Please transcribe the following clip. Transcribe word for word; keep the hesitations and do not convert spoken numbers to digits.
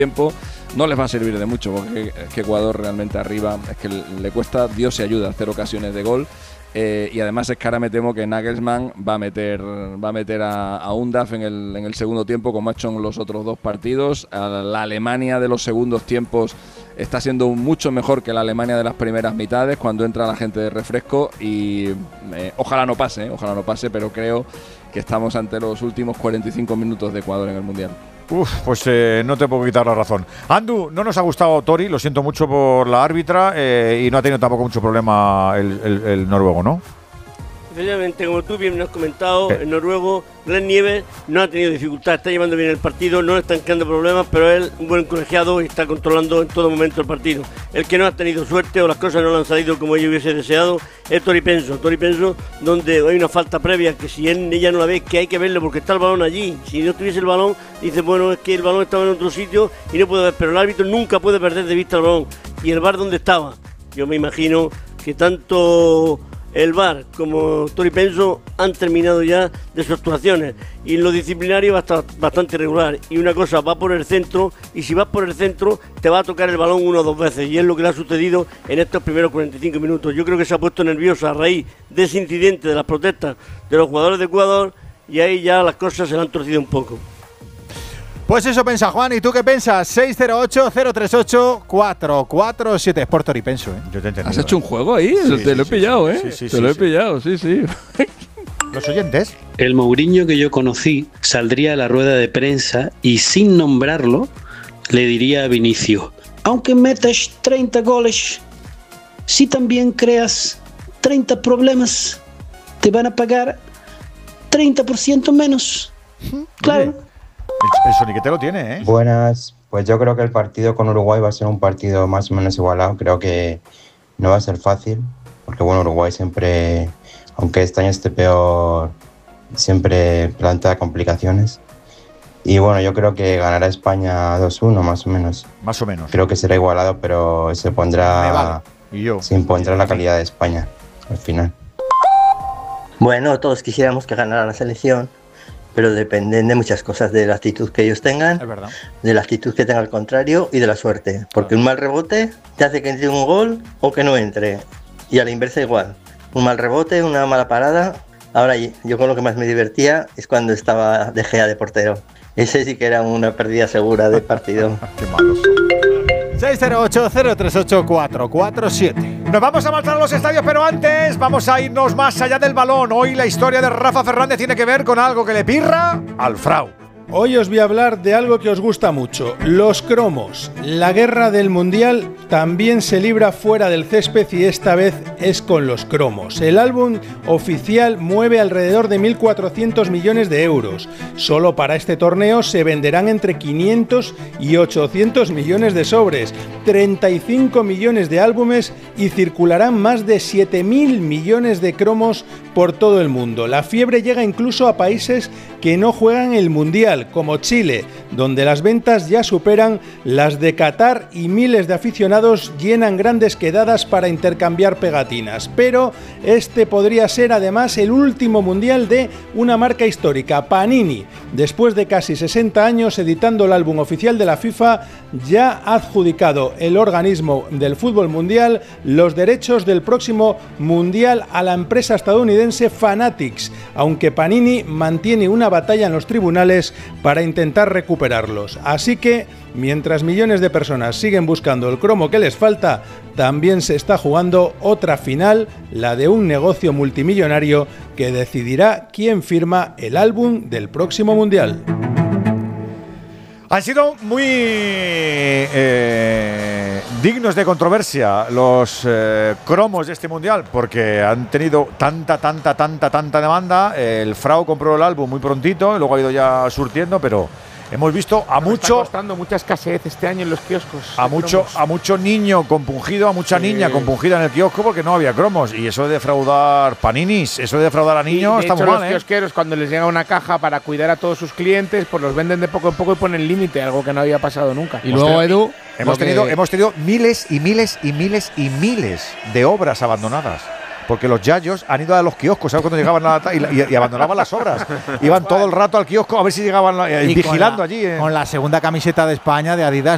tiempo no les va a servir de mucho, porque es que Ecuador realmente arriba es que le cuesta Dios y ayuda hacer ocasiones de gol. Eh, y además es que ahora me temo que Nagelsmann va a meter va a meter a, a Undav en el, en el segundo tiempo, como ha hecho en los otros dos partidos. A la Alemania de los segundos tiempos está siendo mucho mejor que la Alemania de las primeras mitades, cuando entra la gente de refresco, y eh, ojalá no pase, eh, ojalá no pase, pero creo que estamos ante los últimos cuarenta y cinco minutos de Ecuador en el Mundial. Uf, pues eh, no te puedo quitar la razón. Andu, no nos ha gustado Tori, lo siento mucho por la árbitra, eh, y no ha tenido tampoco mucho problema el, el, el noruego, ¿no? Efectivamente, como tú bien me has comentado, ¿Qué? el noruego Glenn Nieves no ha tenido dificultad, está llevando bien el partido, no le están creando problemas, pero él, un buen colegiado, y está controlando en todo momento el partido. El que no ha tenido suerte o las cosas no le han salido como ella hubiese deseado es Tori Penso. Tori Penso, donde hay una falta previa que si él, ella no la ve, que hay que verlo porque está el balón allí. Si no tuviese el balón, dice, bueno, es que el balón estaba en otro sitio y no puedo ver, pero el árbitro nunca puede perder de vista el balón. ¿Y el V A R dónde estaba? Yo me imagino que tanto el V A R como Tori Penso han terminado ya de sus actuaciones, y en lo disciplinario va a estar bastante irregular. Y una cosa, va por el centro, y si vas por el centro te va a tocar el balón una o dos veces, y es lo que le ha sucedido en estos primeros cuarenta y cinco minutos. Yo creo que se ha puesto nerviosa a raíz de ese incidente, de las protestas de los jugadores de Ecuador, y ahí ya las cosas se le han torcido un poco. Pues eso piensa Juan. ¿Y tú qué piensas? seis cero ocho, cero tres ocho, cuatro cuatro siete. Es por Tori Penso, ¿eh? Yo te he entendido. ¿Has hecho ¿eh? un juego ahí? Sí, te sí, lo he sí, pillado, sí, ¿eh? sí, sí, te sí, lo he sí. pillado, sí, sí. Los oyentes. El Mourinho que yo conocí saldría a la rueda de prensa y, sin nombrarlo, le diría a Vinicius: aunque metas treinta goles, si también creas treinta problemas, te van a pagar treinta por ciento menos. Claro. Oye, el, el soniquete lo tiene, ¿eh? Buenas, pues yo creo que el partido con Uruguay va a ser un partido más o menos igualado. Creo que no va a ser fácil, porque bueno, Uruguay siempre, aunque este año esté peor, siempre plantea complicaciones. Y bueno, yo creo que ganará España dos uno más o menos. Más o menos. Creo que será igualado, pero se pondrá, Me vale. Y yo. se impondrá la calidad de España al final. Bueno, todos quisiéramos que ganara la selección, pero dependen de muchas cosas, de la actitud que ellos tengan, Es verdad. de la actitud que tenga el contrario y de la suerte. Porque un mal rebote te hace que entre un gol o que no entre. Y a la inversa igual. Un mal rebote, una mala parada. Ahora, yo con lo que más me divertía es cuando estaba De Gea de portero. Ese sí que era una pérdida segura de partido. Qué malos son. seis cero ocho, cero tres ocho, cuatro cuatro siete. Nos vamos a marchar a los estadios, pero antes vamos a irnos más allá del balón. Hoy la historia de Rafa Fernández tiene que ver con algo que le pirra al Frau. Hoy os voy a hablar de algo que os gusta mucho, los cromos. La guerra del Mundial también se libra fuera del césped, y esta vez es con los cromos. El álbum oficial mueve alrededor de mil cuatrocientos millones de euros. Solo para este torneo se venderán entre quinientos y ochocientos millones de sobres, treinta y cinco millones de álbumes, y circularán más de siete mil millones de cromos por todo el mundo. La fiebre llega incluso a países que no juegan el Mundial, como Chile, donde las ventas ya superan las de Qatar y miles de aficionados llenan grandes quedadas para intercambiar pegatinas. Pero este podría ser además el último Mundial de una marca histórica, Panini. Después de casi sesenta años editando el álbum oficial de la FIFA, ya ha adjudicado el organismo del fútbol mundial los derechos del próximo Mundial a la empresa estadounidense Fanatics, aunque Panini mantiene una batalla en los tribunales para intentar recuperarlos. Así que, mientras millones de personas siguen buscando el cromo que les falta, también se está jugando otra final, la de un negocio multimillonario que decidirá quién firma el álbum del próximo Mundial. Han sido muy eh, dignos de controversia los eh, cromos de este Mundial, porque han tenido tanta, tanta, tanta, tanta demanda. El Frau compró el álbum muy prontito, luego ha ido ya surtiendo, pero hemos visto a Nos mucho… Está costando mucha escasez este año en los kioscos. A mucho, cromos. a mucho niño compungido, a mucha Sí. niña compungida en el kiosco porque no había cromos. Y eso de defraudar paninis, eso de defraudar a niños, Y, de está hecho, muy los mal, ¿eh? kiosqueros, cuando les llega una caja para cuidar a todos sus clientes, pues los venden de poco en poco y ponen límite, algo que no había pasado nunca. Y luego, Edu, Hemos lo tenido, que- hemos tenido miles y miles y miles y miles de obras abandonadas. Porque los yayos han ido a los kioscos, ¿sabes? Cuando llegaban a la, y, y, y abandonaban las obras. Iban todo el rato al kiosco a ver si llegaban eh, Y vigilando con la, allí. Eh. Con la segunda camiseta de España de Adidas.